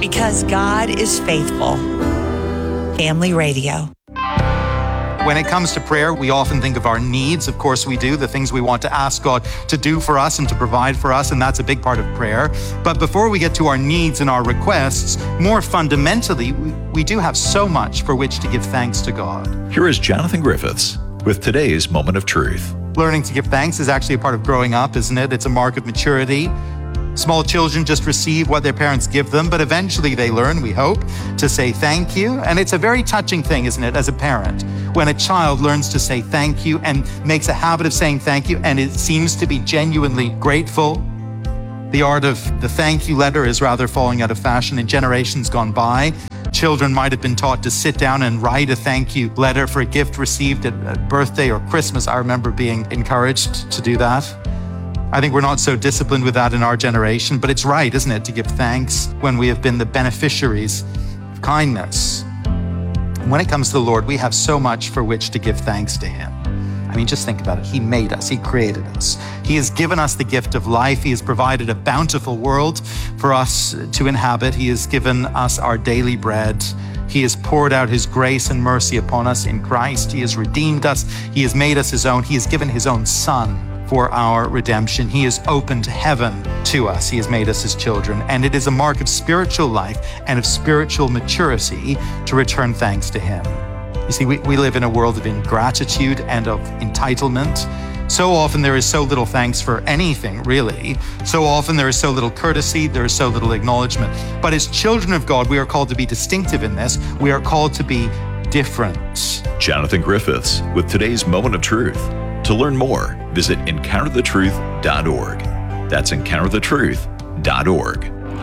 because God is faithful. Family Radio. When it comes to prayer, we often think of our needs. Of course we do, the things we want to ask God to do for us and to provide for us, and that's a big part of prayer. But before we get to our needs and our requests, more fundamentally, we do have so much for which to give thanks to God. Here is Jonathan Griffiths with today's Moment of Truth. Learning to give thanks is actually a part of growing up, isn't it? It's a mark of maturity. Small children just receive what their parents give them, but eventually they learn, we hope, to say thank you. And it's a very touching thing, isn't it, as a parent, when a child learns to say thank you and makes a habit of saying thank you, and it seems to be genuinely grateful. The art of the thank you letter is rather falling out of fashion in generations gone by. Children might have been taught to sit down and write a thank you letter for a gift received at birthday or Christmas. I remember being encouraged to do that. I think we're not so disciplined with that in our generation, but it's right, isn't it, to give thanks when we have been the beneficiaries of kindness. And when it comes to the Lord, we have so much for which to give thanks to Him. I mean, just think about it. He made us. He created us. He has given us the gift of life. He has provided a bountiful world for us to inhabit. He has given us our daily bread. He has poured out His grace and mercy upon us in Christ. He has redeemed us. He has made us His own. He has given His own Son for our redemption. He has opened heaven to us. He has made us His children. And it is a mark of spiritual life and of spiritual maturity to return thanks to Him. You see, we live in a world of ingratitude and of entitlement. So often there is so little thanks for anything, really. So often there is so little courtesy, there is so little acknowledgement. But as children of God, we are called to be distinctive in this. We are called to be different. Jonathan Griffiths with today's Moment of Truth. To learn more, visit EncounterTheTruth.org. That's EncounterTheTruth.org.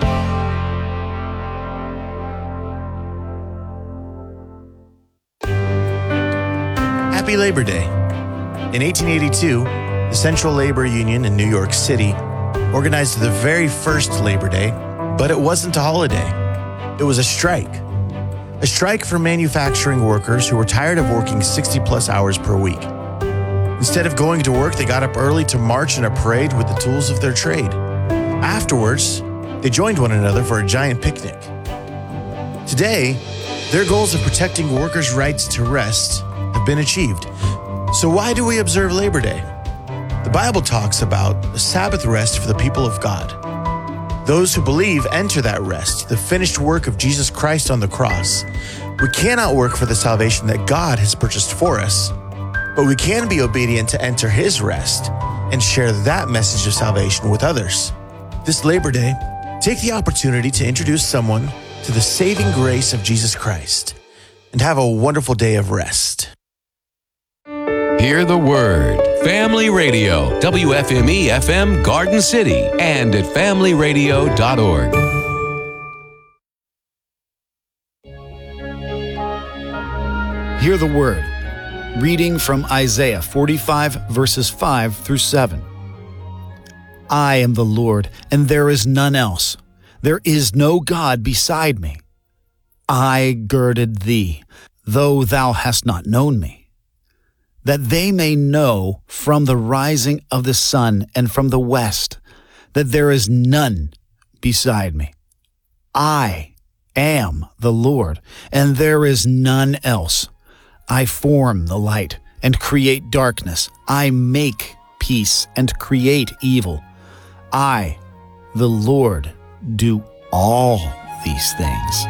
Happy Labor Day. In 1882, the Central Labor Union in New York City organized the very first Labor Day, but it wasn't a holiday. It was a strike. A strike for manufacturing workers who were tired of working 60-plus hours per week. Instead of going to work, they got up early to march in a parade with the tools of their trade. Afterwards, they joined one another for a giant picnic. Today, their goals of protecting workers' rights to rest have been achieved. So why do we observe Labor Day? The Bible talks about a Sabbath rest for the people of God. Those who believe enter that rest, the finished work of Jesus Christ on the cross. We cannot work for the salvation that God has purchased for us, but we can be obedient to enter His rest and share that message of salvation with others. This Labor Day, take the opportunity to introduce someone to the saving grace of Jesus Christ and have a wonderful day of rest. Hear the Word. Family Radio, WFME-FM Garden City, and at familyradio.org. Hear the Word. Reading from Isaiah 45, verses 5 through 7. I am the Lord, and there is none else. There is no God beside me. I girded thee, though thou hast not known me, that they may know from the rising of the sun and from the west that there is none beside me. I am the Lord, and there is none else. I form the light and create darkness. I make peace and create evil. I, the Lord, do all these things.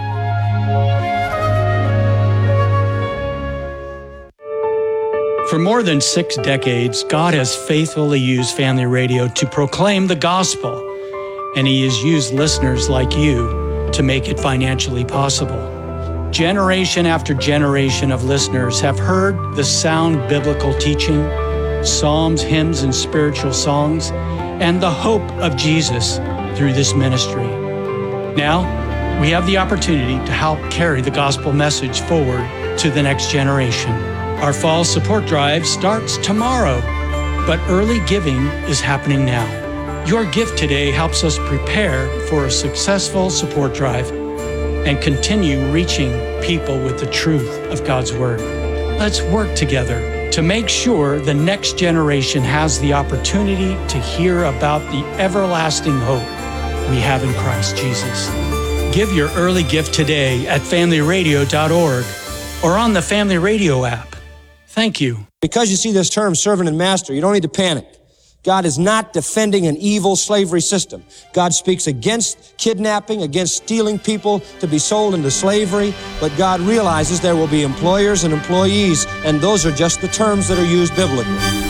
For more than 6 decades, God has faithfully used Family Radio to proclaim the gospel, and He has used listeners like you to make it financially possible. Generation after generation of listeners have heard the sound biblical teaching, psalms, hymns, and spiritual songs, and the hope of Jesus through this ministry. Now, we have the opportunity to help carry the gospel message forward to the next generation. Our fall support drive starts tomorrow, but early giving is happening now. Your gift today helps us prepare for a successful support drive and continue reaching people with the truth of God's Word. Let's work together to make sure the next generation has the opportunity to hear about the everlasting hope we have in Christ Jesus. Give your early gift today at familyradio.org or on the Family Radio app. Thank you. Because you see this term, servant and master, you don't need to panic. God is not defending an evil slavery system. God speaks against kidnapping, against stealing people to be sold into slavery, but God realizes there will be employers and employees, and those are just the terms that are used biblically.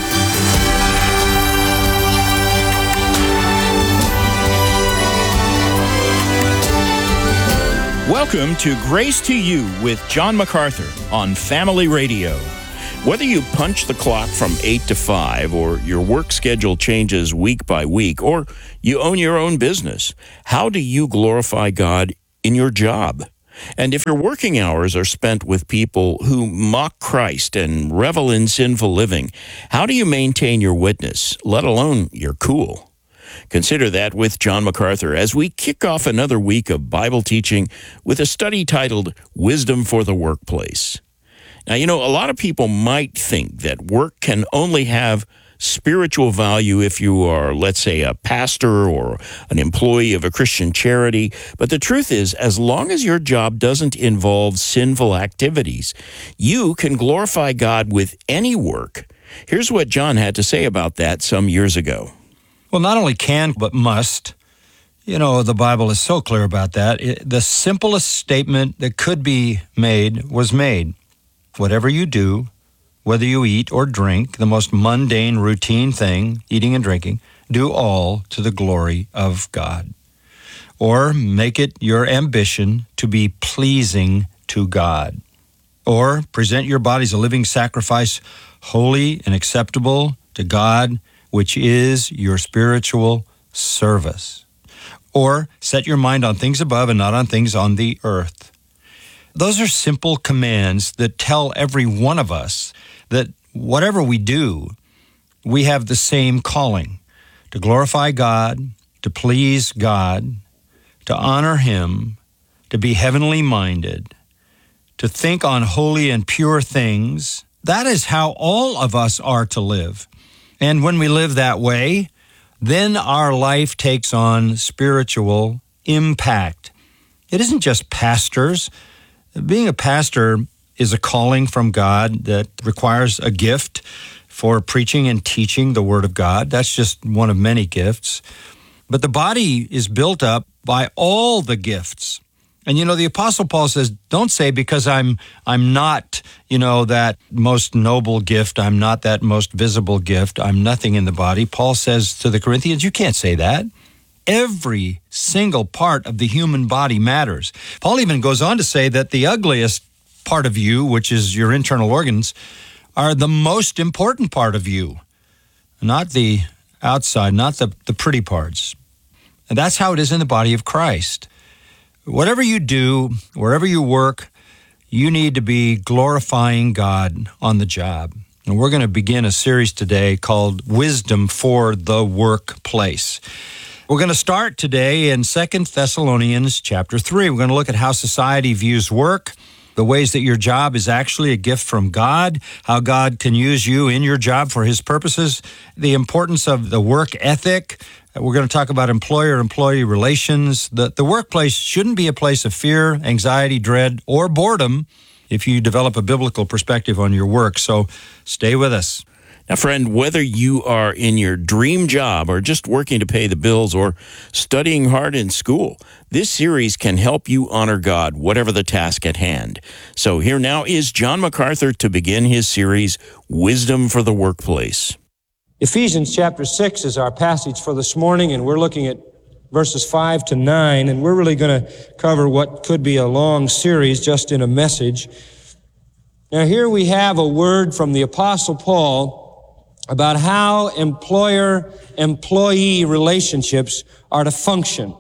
Welcome to Grace to You with John MacArthur on Family Radio. Whether you punch the clock from 8 to 5, or your work schedule changes week by week, or you own your own business, how do you glorify God in your job? And if your working hours are spent with people who mock Christ and revel in sinful living, how do you maintain your witness, let alone your cool? Consider that with John MacArthur as we kick off another week of Bible teaching with a study titled Wisdom for the Workplace. Now, you know, a lot of people might think that work can only have spiritual value if you are, let's say, a pastor or an employee of a Christian charity. But the truth is, as long as your job doesn't involve sinful activities, you can glorify God with any work. Here's what John had to say about that some years ago. Well, not only can, but must. You know, the Bible is so clear about that. The simplest statement that could be made was made. Whatever you do, whether you eat or drink, the most mundane, routine thing, eating and drinking, do all to the glory of God. Or make it your ambition to be pleasing to God. Or present your bodies a living sacrifice, holy and acceptable to God, which is your spiritual service. Or set your mind on things above and not on things on the earth. Those are simple commands that tell every one of us that whatever we do, we have the same calling: to glorify God, to please God, to honor Him, to be heavenly minded, to think on holy and pure things. That is how all of us are to live. And when we live that way, then our life takes on spiritual impact. It isn't just pastors. Being a pastor is a calling from God that requires a gift for preaching and teaching the Word of God. That's just one of many gifts. But the body is built up by all the gifts. And, you know, the Apostle Paul says, don't say because I'm not, that most noble gift, I'm not that most visible gift, I'm nothing in the body. Paul says to the Corinthians, you can't say that. Every single part of the human body matters. Paul even goes on to say that the ugliest part of you, which is your internal organs, are the most important part of you. Not the outside, not the pretty parts. And that's how it is in the body of Christ. Whatever you do, wherever you work, you need to be glorifying God on the job. And we're going to begin a series today called Wisdom for the Workplace. We're going to start today in 2 Thessalonians chapter 3. We're going to look at how society views work, the ways that your job is actually a gift from God, how God can use you in your job for His purposes, the importance of the work ethic. We're going to talk about employer-employee relations. The workplace shouldn't be a place of fear, anxiety, dread, or boredom if you develop a biblical perspective on your work. So stay with us. Now, friend, whether you are in your dream job or just working to pay the bills or studying hard in school, this series can help you honor God, whatever the task at hand. So here now is John MacArthur to begin his series, Wisdom for the Workplace. Ephesians chapter 6 is our passage for this morning, and we're looking at verses 5 to 9, and we're really going to cover what could be a long series just in a message. Now, here we have a word from the Apostle Paul about how employer-employee relationships are to function.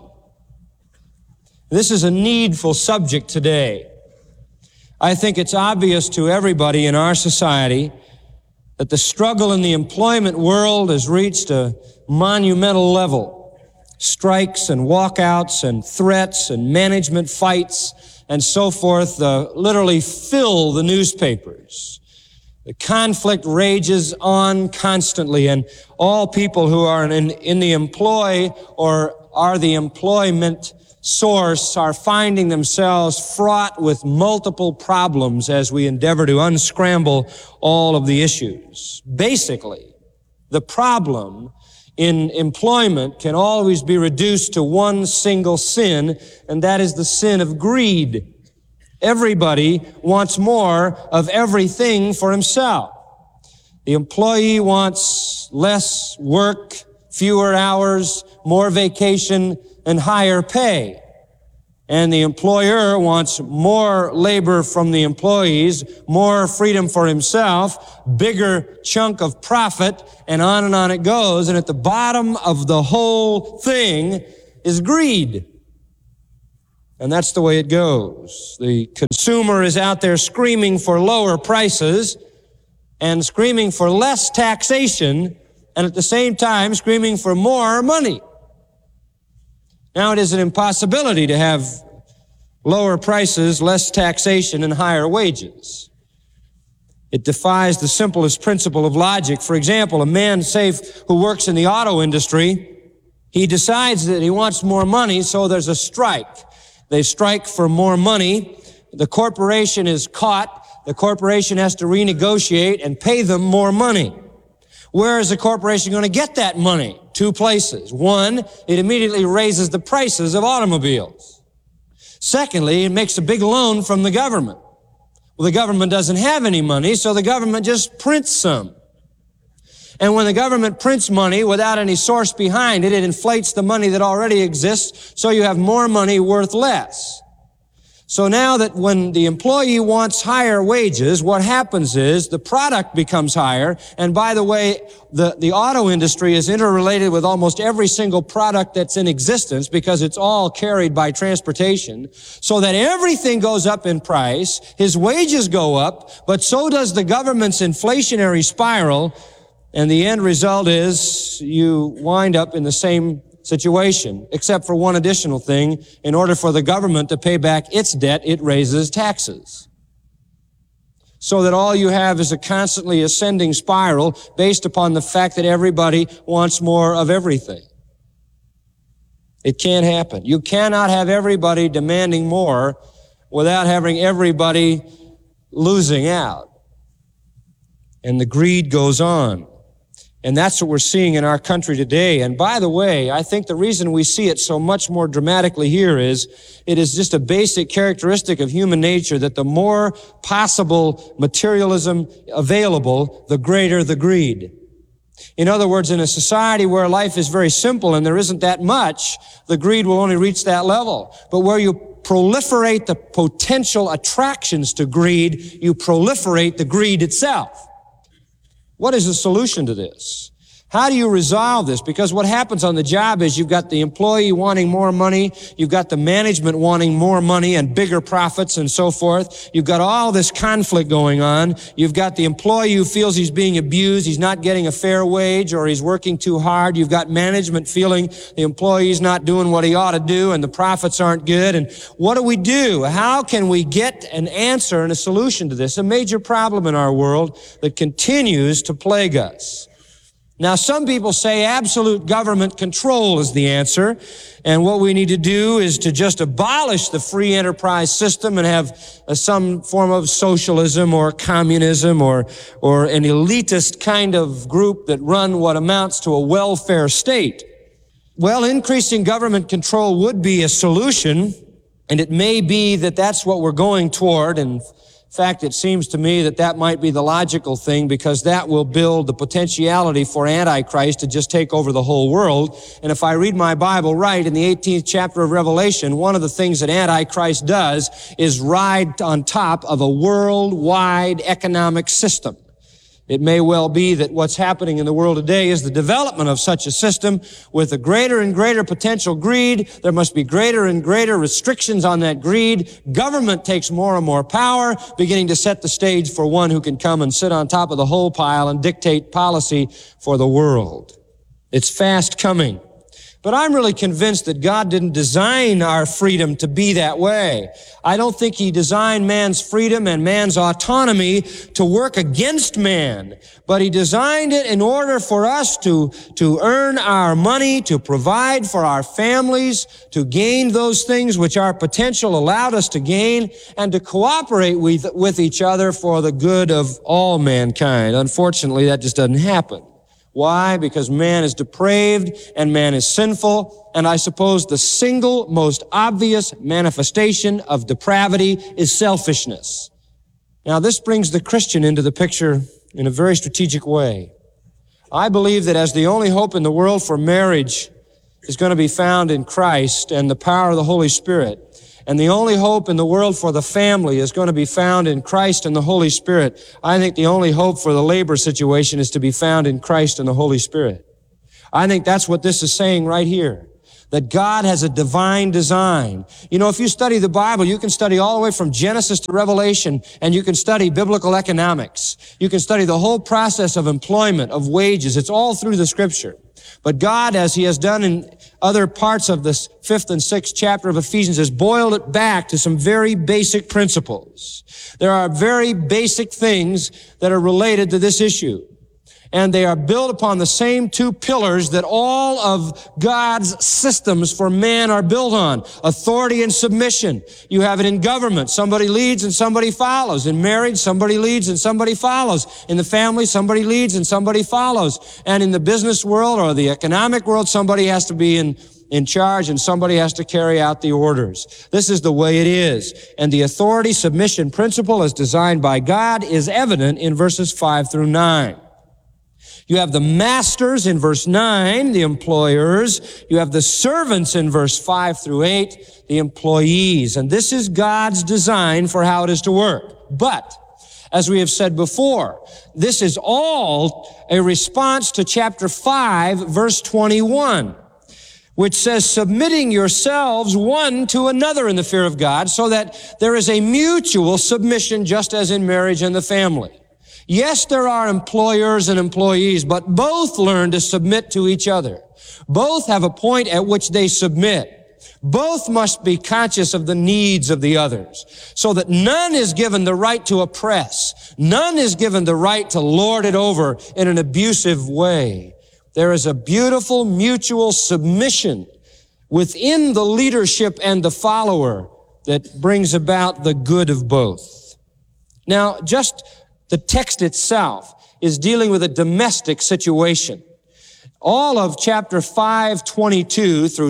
This is a needful subject today. I think it's obvious to everybody in our society that the struggle in the employment world has reached a monumental level. Strikes and walkouts and threats and management fights and so forth literally fill the newspapers. The conflict rages on constantly, and all people who are in the employ or are the employment source are finding themselves fraught with multiple problems as we endeavor to unscramble all of the issues. Basically, the problem in employment can always be reduced to one single sin, and that is the sin of greed. Everybody wants more of everything for himself. The employee wants less work, fewer hours, more vacation, and higher pay. And the employer wants more labor from the employees, more freedom for himself, bigger chunk of profit, and on it goes. And at the bottom of the whole thing is greed. And that's the way it goes. The consumer is out there screaming for lower prices and screaming for less taxation, and at the same time screaming for more money. Now, it is an impossibility to have lower prices, less taxation, and higher wages. It defies the simplest principle of logic. For example, a man, say, who works in the auto industry, he decides that he wants more money, so there's a strike. They strike for more money. The corporation is caught. The corporation has to renegotiate and pay them more money. Where is the corporation going to get that money? Two places. One, it immediately raises the prices of automobiles. Secondly, it makes a big loan from the government. Well, the government doesn't have any money, so the government just prints some. And when the government prints money without any source behind it, it inflates the money that already exists, so you have more money worth less. So now that when the employee wants higher wages, what happens is the product becomes higher. And by the way, the auto industry is interrelated with almost every single product that's in existence because it's all carried by transportation. So that everything goes up in price, his wages go up, but so does the government's inflationary spiral. And the end result is you wind up in the same situation, except for one additional thing. In order for the government to pay back its debt, it raises taxes. So that all you have is a constantly ascending spiral based upon the fact that everybody wants more of everything. It can't happen. You cannot have everybody demanding more without having everybody losing out. And the greed goes on. And that's what we're seeing in our country today. And by the way, I think the reason we see it so much more dramatically here is it is just a basic characteristic of human nature that the more possible materialism available, the greater the greed. In other words, in a society where life is very simple and there isn't that much, the greed will only reach that level. But where you proliferate the potential attractions to greed, you proliferate the greed itself. What is the solution to this? How do you resolve this? Because what happens on the job is you've got the employee wanting more money, you've got the management wanting more money and bigger profits and so forth. You've got all this conflict going on. You've got the employee who feels he's being abused, he's not getting a fair wage, or he's working too hard. You've got management feeling the employee's not doing what he ought to do and the profits aren't good. And what do? How can we get an answer and a solution to this? A major problem in our world that continues to plague us. Now, some people say absolute government control is the answer, and what we need to do is to just abolish the free enterprise system and have some form of socialism or communism or an elitist kind of group that run what amounts to a welfare state. Well, increasing government control would be a solution, and it may be that that's what we're going toward. And in fact, it seems to me that that might be the logical thing, because that will build the potentiality for Antichrist to just take over the whole world. And if I read my Bible right, in the 18th chapter of Revelation, one of the things that Antichrist does is ride on top of a worldwide economic system. It may well be that what's happening in the world today is the development of such a system with a greater and greater potential greed. There must be greater and greater restrictions on that greed. Government takes more and more power, beginning to set the stage for one who can come and sit on top of the whole pile and dictate policy for the world. It's fast coming. But I'm really convinced that God didn't design our freedom to be that way. I don't think He designed man's freedom and man's autonomy to work against man, but He designed it in order for us to earn our money, to provide for our families, to gain those things which our potential allowed us to gain, and to cooperate with each other for the good of all mankind. Unfortunately, that just doesn't happen. Why? Because man is depraved and man is sinful, and I suppose the single most obvious manifestation of depravity is selfishness. Now, this brings the Christian into the picture in a very strategic way. I believe that as the only hope in the world for marriage is going to be found in Christ and the power of the Holy Spirit, and the only hope in the world for the family is going to be found in Christ and the Holy Spirit, I think the only hope for the labor situation is to be found in Christ and the Holy Spirit. I think that's what this is saying right here, that God has a divine design. You know, if you study the Bible, you can study all the way from Genesis to Revelation, and you can study biblical economics. You can study the whole process of employment, of wages. It's all through the Scripture. But God, as He has done in other parts of this 5th and 6th chapter of Ephesians, has boiled it back to some very basic principles. There are very basic things that are related to this issue. And they are built upon the same two pillars that all of God's systems for man are built on. Authority and submission. You have it in government. Somebody leads and somebody follows. In marriage, somebody leads and somebody follows. In the family, somebody leads and somebody follows. And in the business world or the economic world, somebody has to be in charge and somebody has to carry out the orders. This is the way it is. And the authority submission principle as designed by God is evident in verses 5 through 9. You have the masters in verse 9, the employers. You have the servants in verse 5 through 8, the employees. And this is God's design for how it is to work. But, as we have said before, this is all a response to chapter 5, verse 21, which says, submitting yourselves one to another in the fear of God, so that there is a mutual submission, just as in marriage and the family. Yes, there are employers and employees, but both learn to submit to each other. Both have a point at which they submit. Both must be conscious of the needs of the others, so that none is given the right to oppress. None is given the right to lord it over in an abusive way. There is a beautiful mutual submission within the leadership and the follower that brings about the good of both. Now, just the text itself is dealing with a domestic situation. All of chapter 5:22 through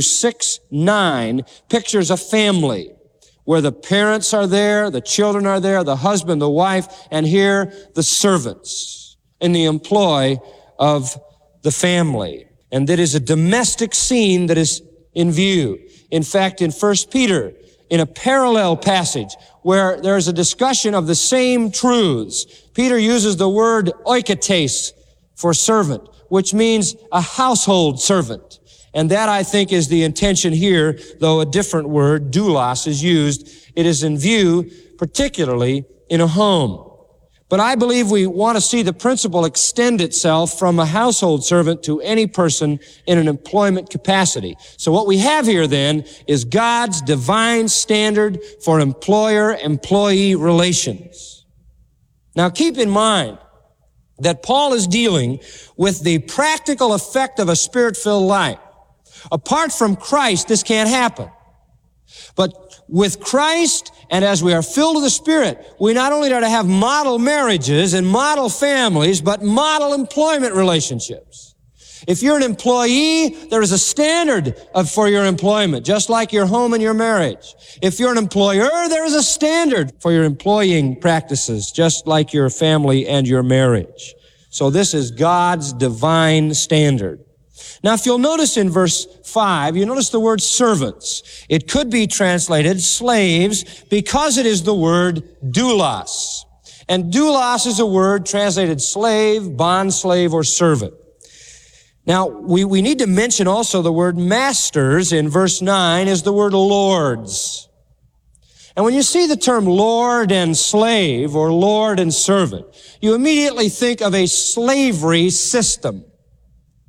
6:9 pictures a family where the parents are there, the children are there, the husband, the wife, and here the servants in the employ of the family. And that is a domestic scene that is in view. In fact, in 1 Peter, in a parallel passage where there's a discussion of the same truths, Peter uses the word oikotes for servant, which means a household servant. And that, I think, is the intention here, though a different word, doulos, is used. It is in view, particularly in a home. But I believe we want to see the principle extend itself from a household servant to any person in an employment capacity. So what we have here then is God's divine standard for employer-employee relations. Now keep in mind that Paul is dealing with the practical effect of a spirit-filled life. Apart from Christ, this can't happen. But with Christ, and as we are filled with the Spirit, we not only are to have model marriages and model families, but model employment relationships. If you're an employee, there is a standard for your employment, just like your home and your marriage. If you're an employer, there is a standard for your employing practices, just like your family and your marriage. So this is God's divine standard. Now, if you'll notice in verse 5, you notice the word servants. It could be translated slaves because it is the word doulos. And doulos is a word translated slave, bondslave, or servant. Now, we need to mention also the word masters in verse 9 is the word lords. And when you see the term lord and slave or lord and servant, you immediately think of a slavery system.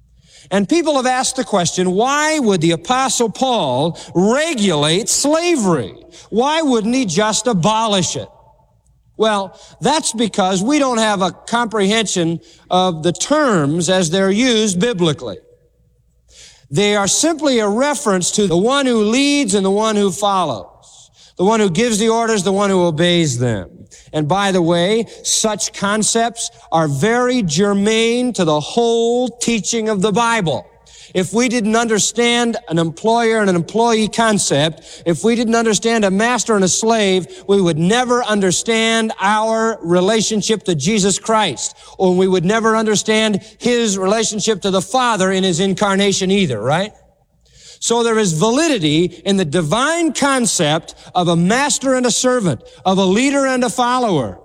And people have asked the question, why would the Apostle Paul regulate slavery? Why wouldn't he just abolish it? Well, that's because we don't have a comprehension of the terms as they're used biblically. They are simply a reference to the one who leads and the one who follows, the one who gives the orders, the one who obeys them. And by the way, such concepts are very germane to the whole teaching of the Bible. If we didn't understand an employer and an employee concept, if we didn't understand a master and a slave, we would never understand our relationship to Jesus Christ, or we would never understand his relationship to the Father in his incarnation either, right? So there is validity in the divine concept of a master and a servant, of a leader and a follower.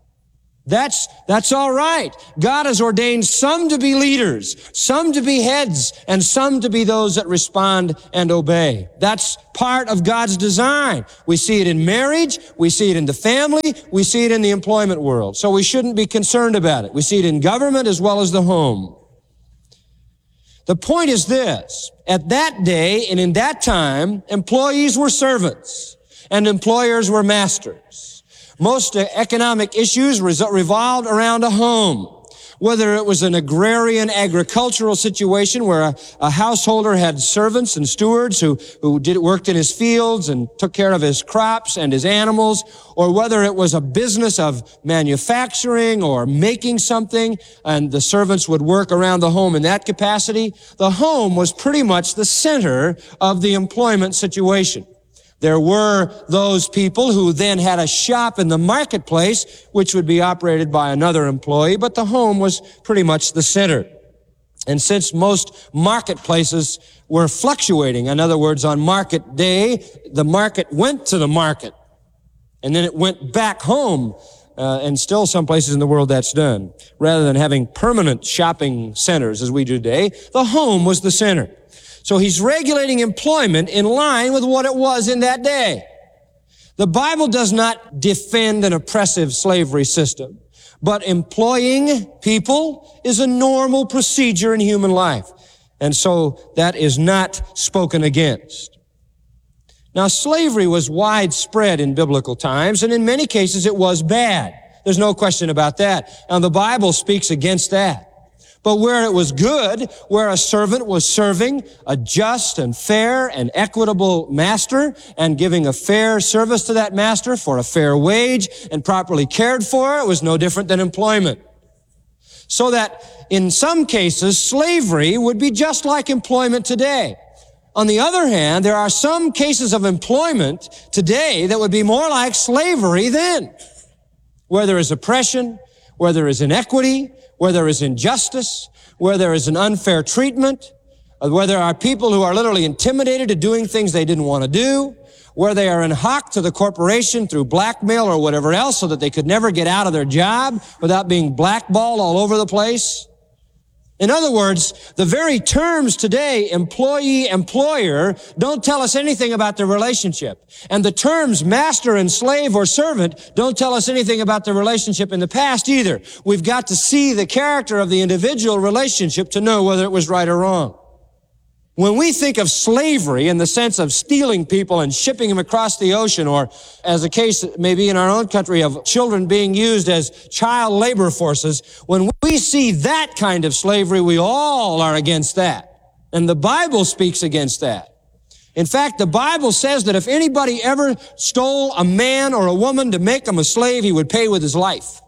That's all right. God has ordained some to be leaders, some to be heads, and some to be those that respond and obey. That's part of God's design. We see it in marriage, we see it in the family, we see it in the employment world. So we shouldn't be concerned about it. We see it in government as well as the home. The point is this: at that day and in that time, employees were servants and employers were masters. Most economic issues revolved around a home. Whether it was an agrarian agricultural situation where a householder had servants and stewards who worked in his fields and took care of his crops and his animals, or whether it was a business of manufacturing or making something and the servants would work around the home in that capacity, the home was pretty much the center of the employment situation. There were those people who then had a shop in the marketplace, which would be operated by another employee, but the home was pretty much the center. And since most marketplaces were fluctuating, in other words, on market day, the market went to the market, and then it went back home, and still some places in the world that's done. Rather than having permanent shopping centers as we do today, the home was the center. So he's regulating employment in line with what it was in that day. The Bible does not defend an oppressive slavery system, but employing people is a normal procedure in human life. And so that is not spoken against. Now, slavery was widespread in biblical times, and in many cases it was bad. There's no question about that. And the Bible speaks against that. But where it was good, where a servant was serving a just and fair and equitable master and giving a fair service to that master for a fair wage and properly cared for, it was no different than employment. So that in some cases, slavery would be just like employment today. On the other hand, there are some cases of employment today that would be more like slavery then, where there is oppression, where there is inequity, where there is injustice, where there is an unfair treatment, where there are people who are literally intimidated to doing things they didn't want to do, where they are in hock to the corporation through blackmail or whatever else so that they could never get out of their job without being blackballed all over the place. In other words, the very terms today, employee, employer, don't tell us anything about the relationship. And the terms master and slave or servant don't tell us anything about the relationship in the past either. We've got to see the character of the individual relationship to know whether it was right or wrong. When we think of slavery in the sense of stealing people and shipping them across the ocean, or as a case maybe in our own country of children being used as child labor forces, when we see that kind of slavery, we all are against that. And the Bible speaks against that. In fact, the Bible says that if anybody ever stole a man or a woman to make them a slave, he would pay with his life.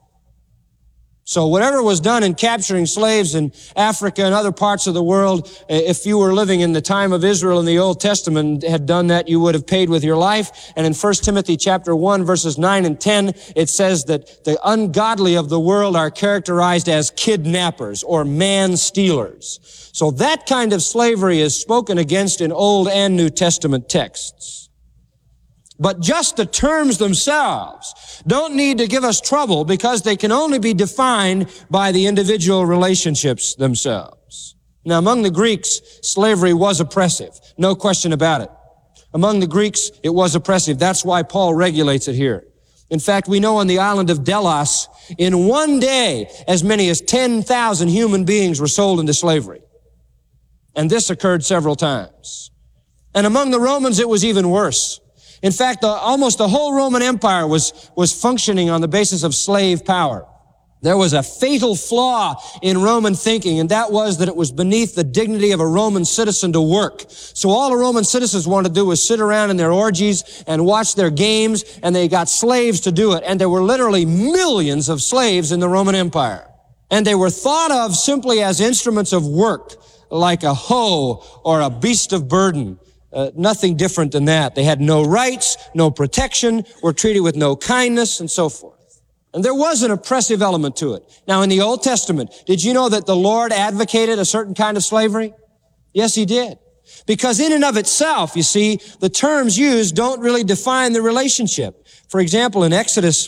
So whatever was done in capturing slaves in Africa and other parts of the world, if you were living in the time of Israel in the Old Testament had done that, you would have paid with your life. And in 1 Timothy chapter 1, verses 9 and 10, it says that the ungodly of the world are characterized as kidnappers or man-stealers. So that kind of slavery is spoken against in Old and New Testament texts. But just the terms themselves don't need to give us trouble because they can only be defined by the individual relationships themselves. Now, among the Greeks, slavery was oppressive. No question about it. Among the Greeks, it was oppressive. That's why Paul regulates it here. In fact, we know on the island of Delos, in one day, as many as 10,000 human beings were sold into slavery. And this occurred several times. And among the Romans, it was even worse. In fact, almost the whole Roman Empire was functioning on the basis of slave power. There was a fatal flaw in Roman thinking, and that was that it was beneath the dignity of a Roman citizen to work. So all the Roman citizens wanted to do was sit around in their orgies and watch their games, and they got slaves to do it. And there were literally millions of slaves in the Roman Empire. And they were thought of simply as instruments of work, like a hoe or a beast of burden. Nothing different than that. They had no rights, no protection, were treated with no kindness, and so forth. And there was an oppressive element to it. Now, in the Old Testament, did you know that the Lord advocated a certain kind of slavery? Yes, He did. Because in and of itself, you see, the terms used don't really define the relationship. For example, in Exodus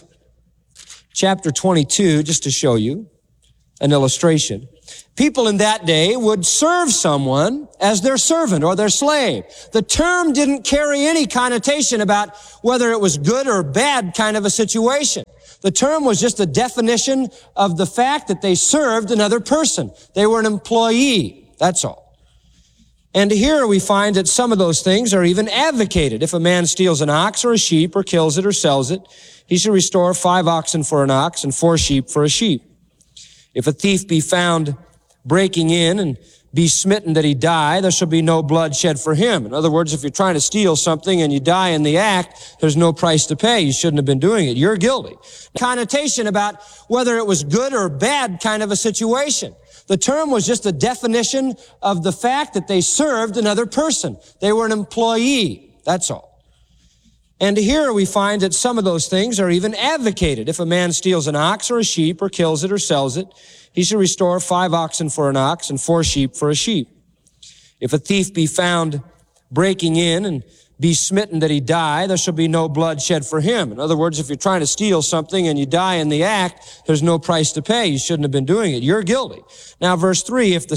chapter 22, just to show you an illustration, people in that day would serve someone as their servant or their slave. The term didn't carry any connotation about whether it was good or bad kind of a situation. The term was just a definition of the fact that they served another person. They were an employee. That's all. And here we find that some of those things are even advocated. If a man steals an ox or a sheep or kills it or sells it, he should restore 5 oxen for an ox and 4 sheep for a sheep. If a thief be found breaking in and be smitten that he die, there shall be no blood shed for him. In other words, if you're trying to steal something and you die in the act, there's no price to pay. You shouldn't have been doing it. You're guilty. Connotation about whether it was good or bad kind of a situation. The term was just a definition of the fact that they served another person. They were an employee. That's all. And here we find that some of those things are even advocated. If a man steals an ox or a sheep or kills it or sells it, he should restore 5 oxen for an ox and 4 sheep for a sheep. If a thief be found breaking in and be smitten that he die, there shall be no blood shed for him. In other words, if you're trying to steal something and you die in the act, there's no price to pay. You shouldn't have been doing it. You're guilty. Now, verse 3, if the